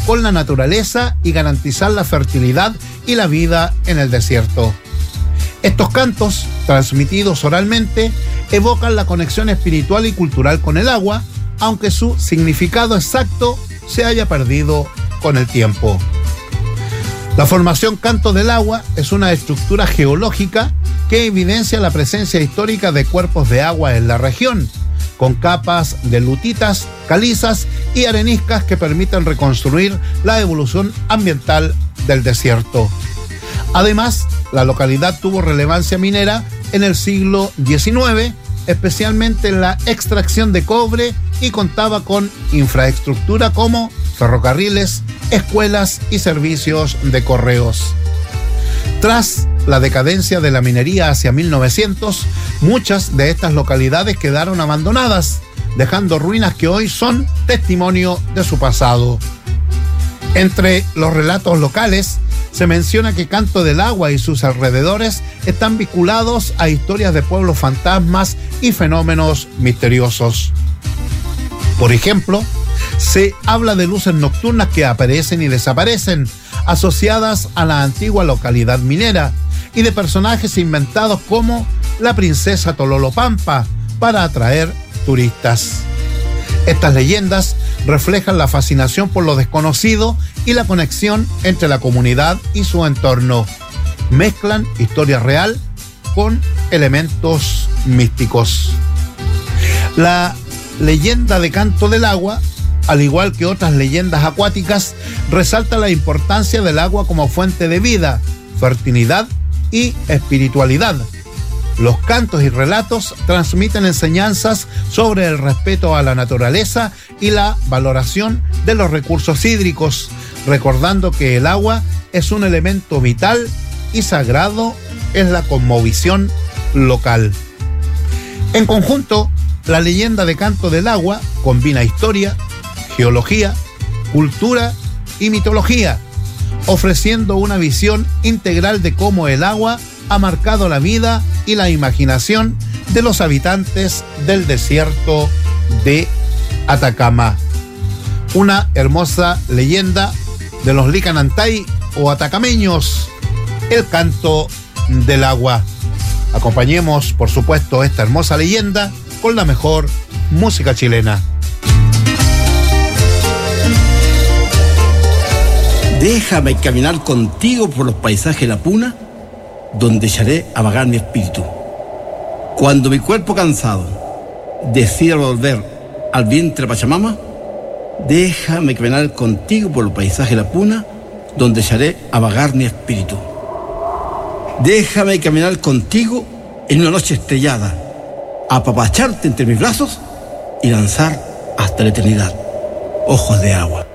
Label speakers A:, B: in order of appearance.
A: con la naturaleza y garantizar la fertilidad y la vida en el desierto. Estos cantos, transmitidos oralmente, evocan la conexión espiritual y cultural con el agua, aunque su significado exacto se haya perdido con el tiempo. La formación Canto del Agua es una estructura geológica que evidencia la presencia histórica de cuerpos de agua en la región, con capas de lutitas, calizas y areniscas que permiten reconstruir la evolución ambiental del desierto. Además, la localidad tuvo relevancia minera en el siglo XIX, especialmente en la extracción de cobre, y contaba con infraestructura como ferrocarriles, escuelas y servicios de correos. Tras la decadencia de la minería hacia 1900, muchas de estas localidades quedaron abandonadas, dejando ruinas que hoy son testimonio de su pasado. Entre los relatos locales, se menciona que Canto del Agua y sus alrededores están vinculados a historias de pueblos fantasmas y fenómenos misteriosos. Por ejemplo, se habla de luces nocturnas que aparecen y desaparecen, asociadas a la antigua localidad minera, y de personajes inventados como la princesa Tololopampa para atraer turistas. Estas leyendas reflejan la fascinación por lo desconocido y la conexión entre la comunidad y su entorno. Mezclan historia real con elementos místicos. La leyenda de Canto del Agua, al igual que otras leyendas acuáticas, resalta la importancia del agua como fuente de vida, fertilidad y espiritualidad. Los cantos y relatos transmiten enseñanzas sobre el respeto a la naturaleza y la valoración de los recursos hídricos, recordando que el agua es un elemento vital y sagrado en la cosmovisión local. En conjunto, la leyenda de Canto del Agua combina historia, geología, cultura y mitología, ofreciendo una visión integral de cómo el agua ha marcado la vida y la imaginación de los habitantes del desierto de Atacama. Una hermosa leyenda de los Licanantay o atacameños, el Canto del Agua. Acompañemos, por supuesto, esta hermosa leyenda con la mejor música chilena.
B: Déjame caminar contigo por los paisajes de la puna, donde echaré a vagar mi espíritu. Cuando mi cuerpo cansado decida volver al vientre de Pachamama, déjame caminar contigo por los paisajes de la puna, donde echaré a vagar mi espíritu. Déjame caminar contigo en una noche estrellada, apapacharte entre mis brazos y lanzar hasta la eternidad ojos de agua.